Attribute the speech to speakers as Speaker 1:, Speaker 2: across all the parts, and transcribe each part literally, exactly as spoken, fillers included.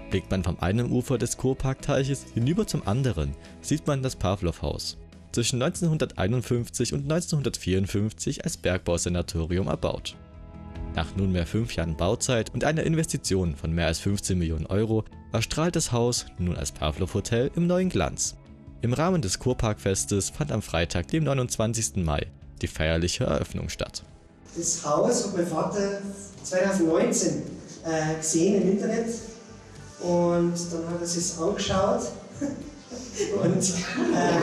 Speaker 1: Blickt man vom einen Ufer des Kurparkteiches hinüber zum anderen, sieht man das Pawlow-Haus, zwischen neunzehnhunderteinundfünfzig und neunzehnhundertvierundfünfzig als Bergbausanatorium erbaut. Nach nunmehr fünf Jahren Bauzeit und einer Investition von mehr als fünfzehn Millionen Euro erstrahlt das Haus nun als Pawlow-Hotel im neuen Glanz. Im Rahmen des Kurparkfestes fand am Freitag, dem neunundzwanzigsten Mai, die feierliche Eröffnung statt.
Speaker 2: Das Haus hat mein Vater zweitausendneunzehn äh, gesehen im Internet und dann hat er sich das angeschaut und äh,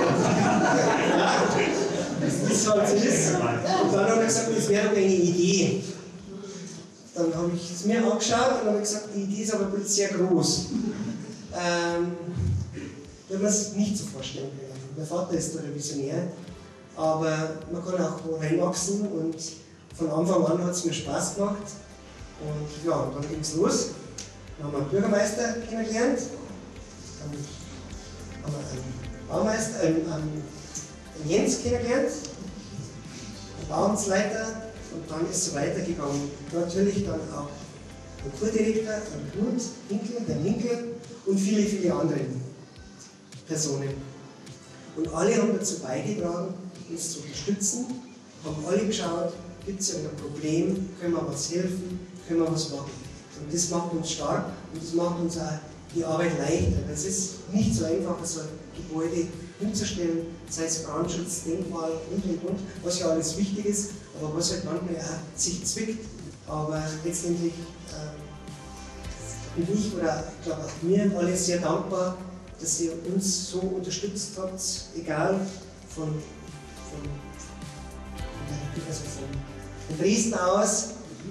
Speaker 2: das halt so ist. Und dann hat er gesagt, das wäre doch eine Idee. Dann habe ich es mir angeschaut und habe gesagt, die Idee ist aber sehr groß. Ähm, wenn man es nicht so vorstellen kann. Mein Vater ist da der Visionär, aber man kann auch reinwachsen und von Anfang an hat es mir Spaß gemacht. Und ja, dann ging es los. Dann haben wir einen Bürgermeister kennengelernt, dann haben wir einen Baumeister, äh, einen Jens kennengelernt, einen Bauamtsleiter, und dann ist es weitergegangen. Natürlich dann auch der Kurdirektor, der Knut Hinkel, der Hinkel und viele, viele andere Personen. Und alle haben dazu beigetragen, uns zu unterstützen, haben alle geschaut, gibt es ein Problem, können wir was helfen, können wir was machen. Und das macht uns stark und das macht uns auch die Arbeit leichter. Es ist nicht so einfach, so ein Gebäude hinzustellen, sei es Brandschutz, Denkmal und und und, was ja alles wichtig ist, aber was halt manchmal auch sich zwickt. Aber letztendlich äh, bin ich oder ich glaube auch mir alle sehr dankbar, dass ihr uns so unterstützt habt, egal von, von, von, also von Dresden aus,